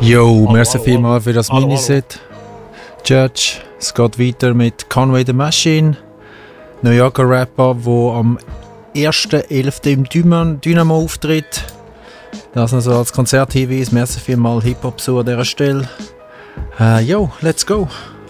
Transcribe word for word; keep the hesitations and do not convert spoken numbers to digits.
Jo, merci vielmals für das Miniset. Church, es geht weiter mit Conway the Machine, New Yorker Rapper, der am ersten elften im Dynamo, Dynamo auftritt. Das also als Konzerthinweis. Merci vielmals Hip-Hop so an dieser Stelle. Uh, jo, let's go!